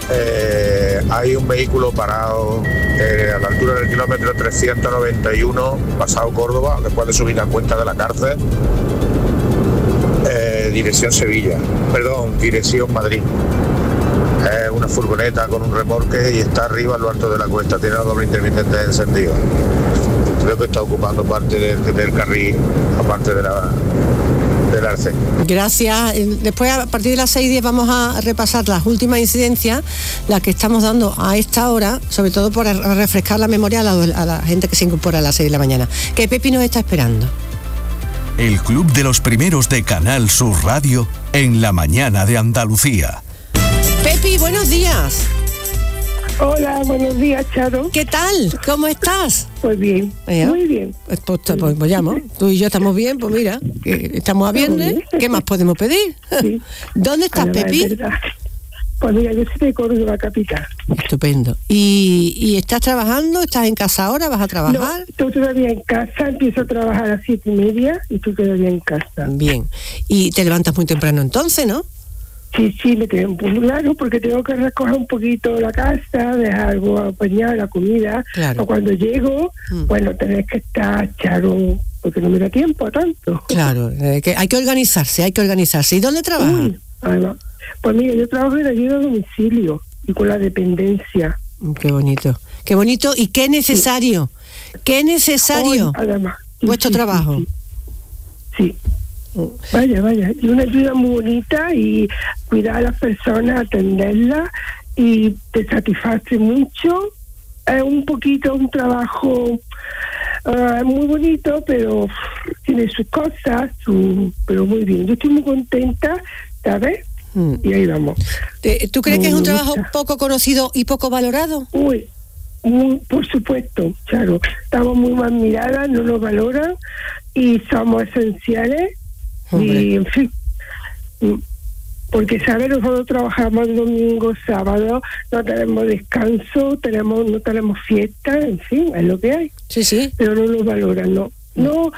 hay un vehículo parado a la altura del kilómetro 391, pasado Córdoba, después de subir la cuenta de la cárcel, dirección Sevilla, dirección Madrid. Una furgoneta con un remolque y está arriba en lo alto de la cuesta, tiene los dobles intermitentes encendidos. Creo que está ocupando parte del carril, aparte del arce. Gracias. Después, a partir de las 6:10 vamos a repasar las últimas incidencias, las que estamos dando a esta hora, sobre todo para refrescar la memoria a la gente que se incorpora a las 6 de la mañana. Que Pepi nos está esperando. El Club de los Primeros de Canal Sur Radio en la mañana de Andalucía. Pepi, buenos días. Hola, buenos días, Charo. ¿Qué tal? ¿Cómo estás? Pues bien, muy bien. Pues llamo, tú y yo estamos bien, pues mira, que estamos a viernes, ¿qué más podemos pedir? Sí. ¿Dónde estás, Pepi? Pues mira, yo soy de Córdoba capital. Estupendo. ¿Y estás trabajando? ¿Estás en casa ahora? ¿Vas a trabajar? No, estoy todavía en casa, empiezo a trabajar a las 7:30 y estoy todavía en casa. Bien. ¿Y te levantas muy temprano entonces, no? Sí, me tengo un poco largo porque tengo que recoger un poquito la casa, dejar algo apañado, la comida. Claro. O cuando llego, bueno, tenés que estar, Charo, porque no me da tiempo a tanto. Claro, que hay que organizarse. ¿Y dónde trabajas? Además, pues mira, yo trabajo en ayuda a domicilio y con la dependencia. Qué bonito y qué necesario. Qué necesario. Además, vuestro trabajo. Sí. Vaya, y una ayuda muy bonita y cuidar a las personas, atenderlas y te satisface mucho. Es un trabajo muy bonito, pero tiene sus cosas, pero muy bien. Yo estoy muy contenta, ¿sabes? Y ahí vamos. ¿Tú crees que es un trabajo poco conocido y poco valorado? Por supuesto, claro. Estamos muy mal miradas, no nos valoran y somos esenciales. Hombre. Y en fin, porque sabes, nosotros trabajamos domingo, sábado, no tenemos descanso, no tenemos fiesta, en fin, es lo que hay. Sí. Pero no nos valoran, no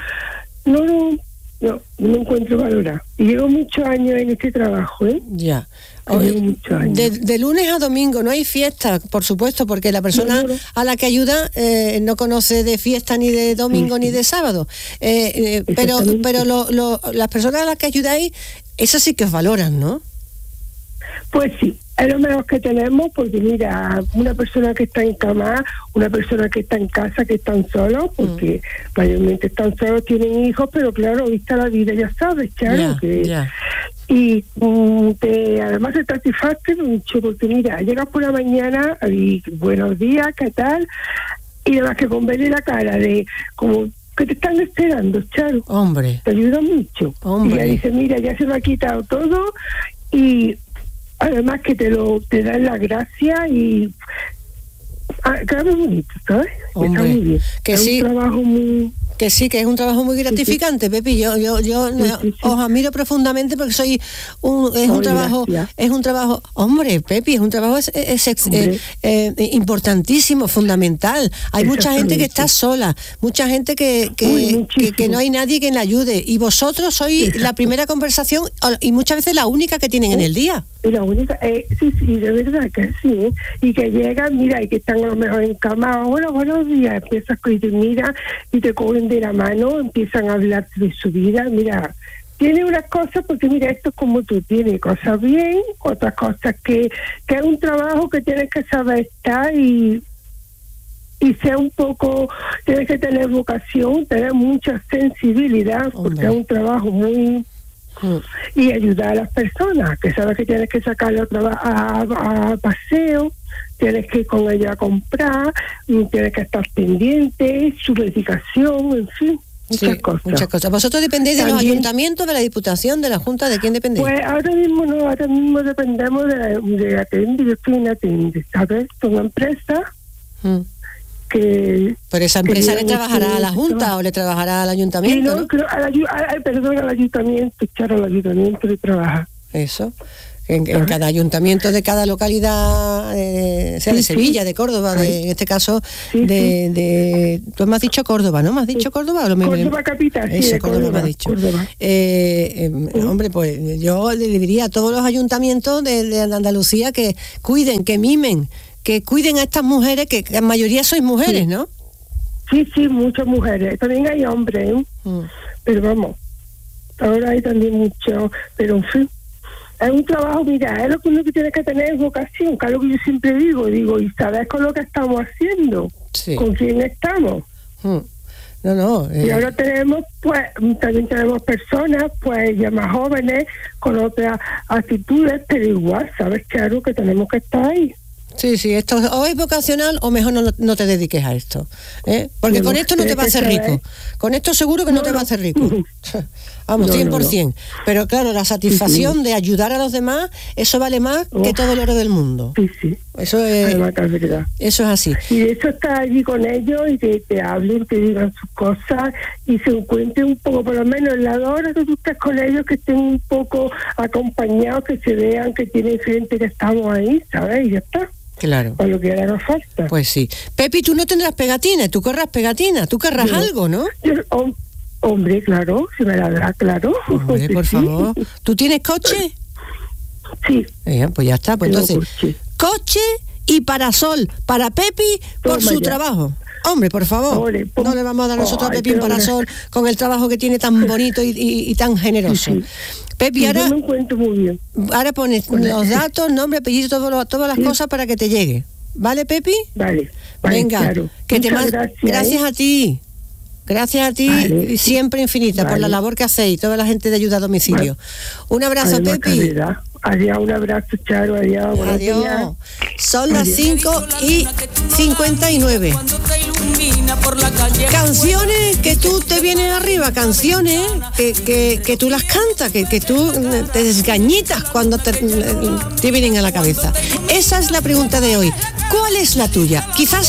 encuentro valorar. Y llevo muchos años en este trabajo, Ya. Llevo muchos años. De lunes a domingo no hay fiesta, por supuesto, porque la persona a la que ayuda no conoce de fiesta ni de domingo ni de sábado. Pero las personas a las que ayudáis, esas sí que os valoran, ¿no? Pues sí, es lo mejor que tenemos, porque mira, una persona que está en cama, una persona que está en casa, que están solos, porque mayormente están solos, tienen hijos, pero claro, vista la vida, ya sabes, claro, y además te satisface mucho, porque mira, llegas por la mañana y buenos días, ¿qué tal? Y además que con verle la cara de como que te están esperando, Charo. Hombre. Te ayuda mucho. Hombre. Y ya dice, mira, ya se me ha quitado todo y además que te dan la gracia y claro, es bonito, ¿sabes? Hombre, está muy bien. Que es sí. Un trabajo muy... Que sí, que es un trabajo muy gratificante, sí. Pepi. Yo os admiro profundamente porque es un trabajo, hombre, Pepi, es un trabajo importantísimo, fundamental. Hay mucha gente que está sola, mucha gente que no hay nadie que la ayude, y vosotros sois la primera conversación y muchas veces la única que tienen en el día. Y la única, sí, de verdad que sí, y que llegan, mira, y que están a lo mejor en cama, hola, buenos días, empiezas y te miran y te cogen de la mano, empiezan a hablar de su vida, mira, tiene unas cosas, porque mira, esto es como tú, tienes cosas bien, otras cosas que es un trabajo que tienes que saber estar y sea un poco, tienes que tener vocación, tener mucha sensibilidad, porque es un trabajo muy... y ayudar a las personas, que sabes que tienes que sacarlo a paseo, tienes que ir con ella a comprar, tienes que estar pendiente, su dedicación, en fin, muchas cosas. ¿Vosotros dependéis de los ayuntamientos, de la Diputación, de la Junta? ¿De quién dependéis? Pues ahora mismo dependemos de Atende. Yo estoy en Atende, ¿sabes? Son una empresa que... ¿Pero esa empresa le trabajará a la Junta o le trabajará al ayuntamiento? Sí, no, creo, al ayuntamiento, Charo, al ayuntamiento le trabaja. Eso. en cada ayuntamiento de cada localidad, sea de Sevilla, de Córdoba, en este caso, de tú me has dicho Córdoba, ¿no? ¿Me has dicho Córdoba? Córdoba capital, eso, Córdoba me has dicho. Hombre, pues yo le diría a todos los ayuntamientos de Andalucía que cuiden, que mimen, que cuiden a estas mujeres, que en mayoría sois mujeres, ¿no? Sí, muchas mujeres. También hay hombres, pero vamos, ahora hay también mucho, pero en fin. Es un trabajo, mira, es lo que uno tiene que tener vocación, que es lo que yo siempre digo, y saber con lo que estamos haciendo, con quién estamos. Y ahora tenemos, pues, también tenemos personas, pues, ya más jóvenes, con otras actitudes, pero igual, sabes, claro que tenemos que estar ahí. Sí, esto o es vocacional o mejor no te dediques a esto, porque con esto no te va a hacer rico. Con esto seguro que no te va a hacer rico. Vamos, 100%. Pero claro, la satisfacción de ayudar a los demás, eso vale más que todo el oro del mundo. Sí. Eso es verdad. Eso es así. Y de eso estar allí con ellos y que te hablen, te digan sus cosas y se encuentren un poco, por lo menos en la hora que tú estás con ellos, que estén un poco acompañados, que se vean que tienen gente que estamos ahí, ¿sabes? Y ya está. Claro. O lo que ahora nos falta. Pues sí. Pepi, tú no tendrás pegatinas, tú querrás pegatinas, tú querrás algo, ¿no? Hombre, claro, si me la da, claro. Hombre, por favor. ¿Tú tienes coche? Sí. Pues ya está, pues entonces. Coche y parasol para Pepi por su trabajo. Hombre, por favor, no le vamos a dar nosotros a Pepi un parasol con el trabajo que tiene tan bonito y tan generoso. Pepi, ahora me encuentro muy bien. Ahora pones los datos, nombre, apellido, todas las cosas para que te llegue. ¿Vale, Pepi? Vale. Venga, claro. Que gracias a ti. Gracias a ti, siempre infinita, por la labor que hacéis, toda la gente de ayuda a domicilio. Un abrazo, Pepi. Adiós, un abrazo, Charo, adiós. Adiós. Son las 5:59. Canciones que tú te vienes arriba, canciones que tú las cantas, que tú te desgañitas cuando te vienen a la cabeza. Esa es la pregunta de hoy. ¿Cuál es la tuya? Quizás